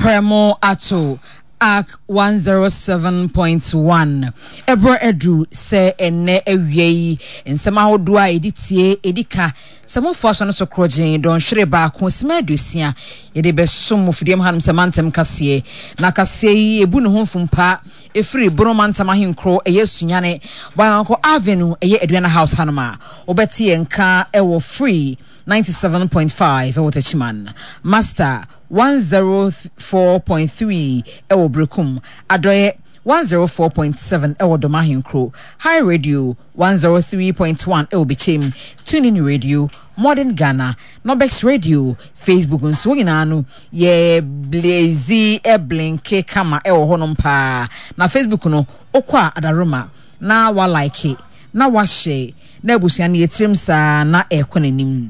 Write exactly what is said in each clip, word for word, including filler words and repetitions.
Premo Ato Arc one oh seven point one. Ebro Edu se ene ewie nsema hodua editie edika samo faso no sokrogen don hwere ba ko sema adusia yede besom fidiem hanum semantem kase na kase yi ebu ne ho mfumpa efiri bromantam ahenkro eye sunyane banko avenue eye Aduana House hanuma obeti enka ewo free ninety-seven point five ewo tachiman master one oh four point three ewo brekum adoye one oh four point seven ewo domahinkro high radio one oh three point one ewo bichem tuning radio modern Ghana Nobex radio Facebook nso nyinaanu ye blazy e blinke kama ewo honom pa na Facebook no okwa adaroma na wa like na wa share na ebusuan ye trim sa na ekonanim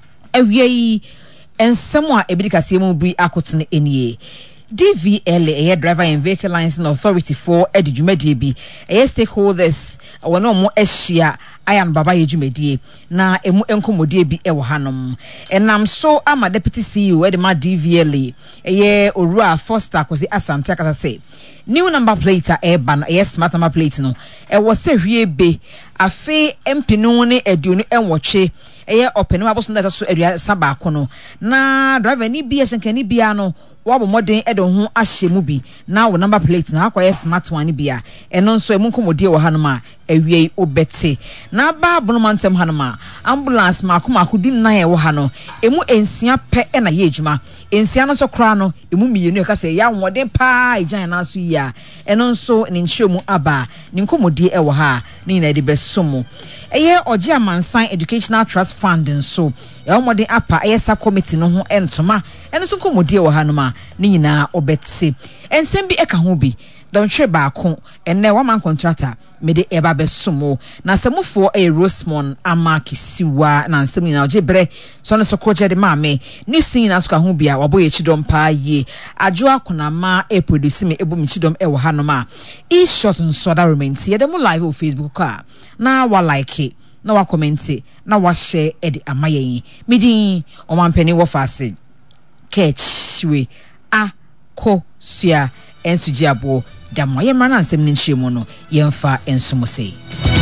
awie ensem a ebidikase mu bi akotene enie D V L a driver and vehicle licensing authority for edjumedie bi a stakeholders wono mo ehia ayan baba yejumedie na emu enkomodie bi ewo hanom enam so ama deputy C E O edema D V L eye Orua Foster kosi Asante akata say new number plate e ban e smart number plate no e wo se hwie be afi empinu ne aduonu enwotwe eye openu aboso na so adua saba kono na driver ni bi esenkani bia no wabo modern edo ho ahyemu bi na wo number plate na akwa smart one bia eno nso emu nkomodie wo hanoma awie obete na ba abonomantem hanoma ambulance makoma akudu nan e wo hano emu ensia pe e na ye adwuma ensia no so kra no emu mienu e ka se ya wode pa ejan na so ya eno nso ni nhwemu aba ni nkomodie e wo ha ni na de besomo eye oje amansan educational trust fund nso e omodin apa eye sub committee no ho entoma eno so nkomodie wo hanoma ni nyina obetse ensem bi eka ho bi don hwe baako enne waman contractor mede eba besomo na semufo e Rosemond amakisiwa na nsem nyina ojebre so ne sokroje de maame ni sin na so ka ho bia wabo ye chidom pa ye ajo akona ma e produce me ebo mi chidom e wo hanoma e short nso da rementi ye dem live on Facebook ka na wa like na wa comment na wa share e de amaye midin o mampani wo fase ketchwe a ko sia ensujiabo da moye mana nsem ni nhyiemu no yemfa ensumose